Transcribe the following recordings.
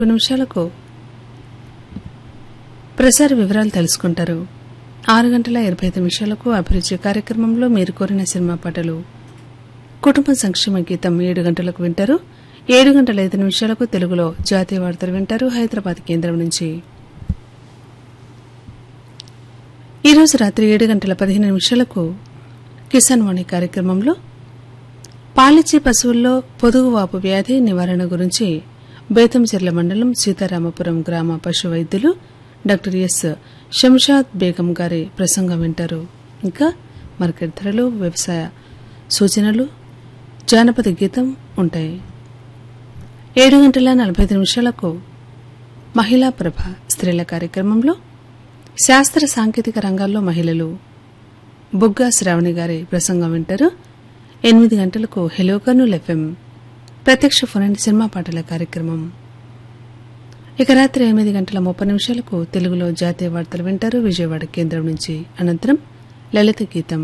నిమిషాలకు ప్రసార వివరాలు తెలుసుకుంటారు. 6:25 అభిరుచి కార్యక్రమంలో మీరు కోరిన సినిమా పాటలు, కుటుంబ సంక్షేమ గీతం 7 గంటలకు వింటారు. 7:05 తెలుగులో జాతీయ వార్తలు వింటారు హైదరాబాద్ కేంద్రం నుంచి. ఈరోజు రాత్రి 7:15 కిసాన్ వాణి కార్యక్రమంలో పాలిచ్చే పశువుల్లో పొదుగువాపు వ్యాధి నివారణ గురించి బేతంచెర్ల మండలం సీతారామపురం గ్రామ పశు వైద్యులు డాక్టర్ ఎస్ శంషాద్ బేగం గారి ప్రసంగం వింటారు. ఇంకా మార్కెట్ ధరలు, వ్యవసాయ సూచనలు, జానపద గీతం ఉంటాయి. 7:45 మహిళా ప్రభ స్త్రీల కార్యక్రమంలో శాస్త్ర సాంకేతిక రంగాల్లో మహిళలు బుగ్గా శ్రావణి గారి ప్రసంగం వింటారు. 8 గంటలకు హెలో కర్నూల్ ఎఫ్ఎం ప్రత్యక్ష ఫోన్ సినిమా పాటల కార్యక్రమం. ఇక రాత్రి 8:30 తెలుగులో జాతీయ వార్తలు వింటారు విజయవాడ కేంద్రం నుంచి. అనంతరం లలిత గీతం.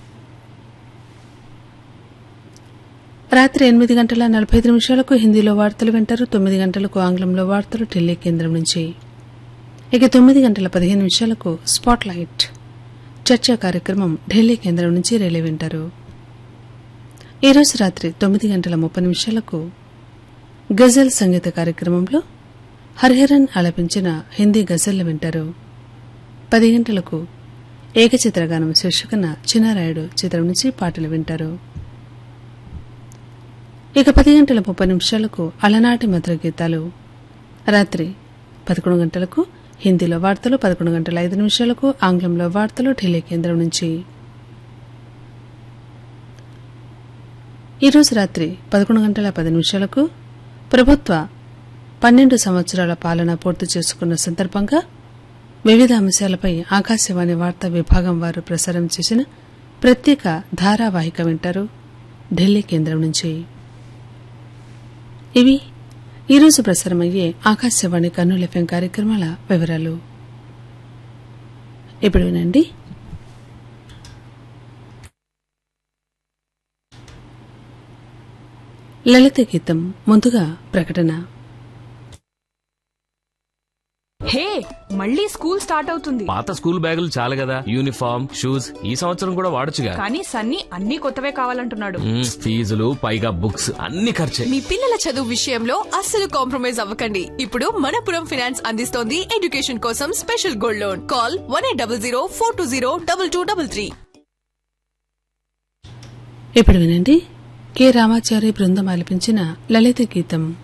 రాత్రి 8:45 హిందీలో వార్తలు వింటారు. 9 గంటలకు ఆంగ్లంలో వార్తలు ఢిల్లీ కేంద్రం నుంచి. ఇక 9:15 స్పాట్ లైట్ చర్చా కార్యక్రమం ఢిల్లీ కేంద్రం నుంచి రిలే వింటారు. ఈరోజు రాత్రి 9:30 గజల్ సంగీత కార్యక్రమంలో హరిహరన్ ఆలపించిన హిందీ గజల్ వింటారు. 10 గంటలకు ఏకచిత్రగానం శీర్షికన చిన్నారాయుడు చిత్రం నుంచి పాటలు వింటారు. ఇక 10:30 అలనాటి మధుర గీతాలు. రాత్రి 11 గంటలకు హిందీలో వార్తలు, 11:05 ఆంగ్లంలో వార్తలు ఢిల్లీ కేంద్రం నుంచి. ఈరోజు రాత్రి 11:10 ప్రభుత్వ 12 సంవత్సరాల పాలన పూర్తి చేసుకున్న సందర్భంగా వివిధ అంశాలపై ఆకాశవాణి వార్తా విభాగం వారు ప్రసారం చేసిన ప్రత్యేక ధారావాహిక వింటారు ఢిల్లీ కేంద్రం నుంచి. ఇవి ఈరోజు ప్రసారమయ్యే ఆకాశవాణి కర్నూలు ఎఫ్ఎం కార్యక్రమాల వివరాలు. ఇప్పుడు వినండి. లలిత గీతం. ముందుగా ప్రకటన. హే, మళ్ళీ స్కూల్ స్టార్ట్ అవుతుంది. పాత స్కూల్ బ్యాగులు చాలు కదా, యూనిఫామ్, షూస్ ఈ సంవత్సరం కూడా వాడొచ్చుగా. కానీ సన్నీ అన్ని కొత్తవే కావాలంటున్నాడు. ఫీజులు పైగా బుక్స్ అన్ని ఖర్చే. మీ పిల్లల చదువు విషయంలో అస్సలు కాంప్రమైజ్ అవ్వకండి. ఇప్పుడు మనపురం ఫైనాన్స్ అందిస్తోంది ఎడ్యుకేషన్ కోసం స్పెషల్ గోల్డ్ లోన్. కాల్ 1800-420-2233. ఇప్పుడు వినండి. కె రామాచారి బృందం ఆలపించిన లలిత గీతం.